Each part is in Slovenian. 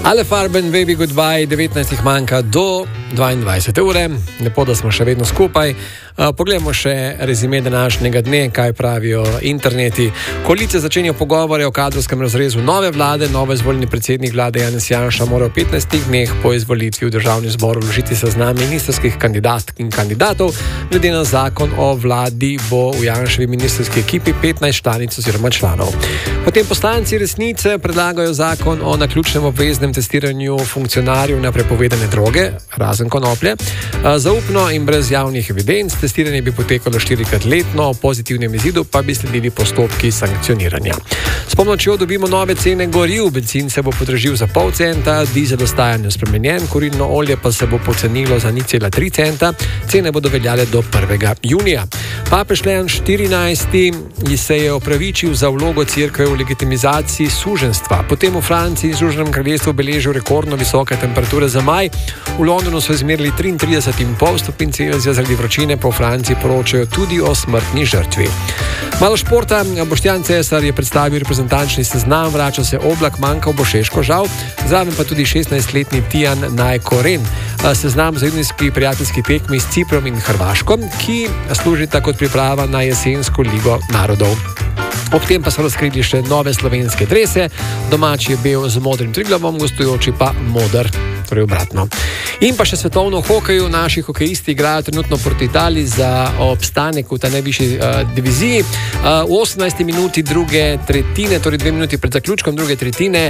Ale Farben, Baby Goodbye, 19 manjka do 22 ure. Lepo, da smo še vedno skupaj. Poglejmo še rezime današnjega dne, kaj pravijo interneti. Koalicija začenja pogovore o kadrovskem razrezu nove vlade. Novo izvoljeni predsednik vlade Janez Janša mora v 15 dneh po izvolitvi v državni zbor vložiti seznam ministrskih kandidatk in kandidatov. Glede na zakon o vladi bo v Janševi ministrski ekipi 15 članic oziroma članov. Potem poslanci Resnice predlagajo zakon o naključnem obveznem testiranju funkcionarjev na prepovedane droge, razen konoplje. Zaupno in brez javnih evidenc. Testiranje bi potekalo 4-krat letno, o pozitivnem izidu pa bi sledili postopki sankcioniranja. S pomočjo dobimo nove cene goriv, bencin se bo podražil za pol centa, dizel ostaja nespremenjen, kurilno olje pa se bo pocenilo za 0,3 centa, cene bodo veljale do 1. junija. Papež Leon XIV se je opravičil za vlogo cerkve v legitimizaciji suženjstva. Potem v Franciji in Združenem kraljestvu beležijo rekordno visoke temperature za maj. V Londonu so izmerili 33,5 stopinj Celzija, zaradi vročine po Franciji poročajo tudi o smrtni žrtvi. Malo športa. Boštjan Cesar je predstavil reprezentančni seznam, vrača se Oblak, manjkal bo Šeško žal, zraven pa tudi 16-letni Tijan Najkoren. Seznam za junijski prijateljski tekmi s Ciprom in Hrvaško, ki služita kot priprava na jesensko ligo narodov. Ob tem pa so razkrili še nove slovenske drese, domači je bel z modrim Triglavom, gostujoči pa moder, torej obratno. In pa še svetovno hokeju. Naši hokejisti igrajo trenutno proti Italiji za obstanek v ta najvišji diviziji. V 18. minuti druge tretjine, torej 2 minuti pred zaključkom druge tretjine,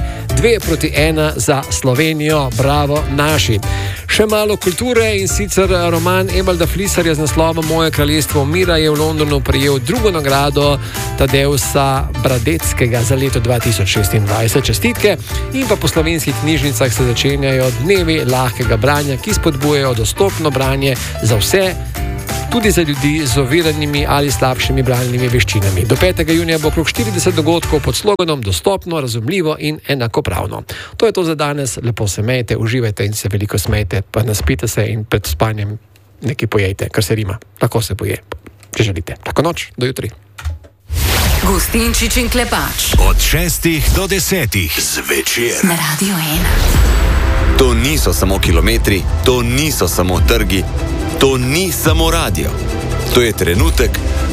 2-1 za Slovenijo. Bravo naši. Še malo kulture, in sicer roman Evalda Flisarja z naslovom Moje kraljestvo mira je v Londonu prejel drugo nagrado Tadeusa Bradeckega za leto 2026. Čestitke. In pa po slovenskih knjižnicah se začenjajo dnevi lahkega branja, ki spodbujajo dostopno branje za vse, tudi za ljudi z oviranimi ali slabšimi bralnimi veščinami. Do 5. junija bo okrog 40 dogodkov pod sloganom dostopno, razumljivo in enakopravno. To je to za danes. Lepo se imejte, uživajte in se veliko smejte, pa naspite se in pred spanjem nekaj pojejte, kar se rima. Lahko se poje, če želite. Tako noč, do jutri. Gustinčič in Klepač. Od 6 do 10 zvečer. Na Radio 1. To niso samo kilometri, to niso samo trgi, to ni samo radio. To je trenutek,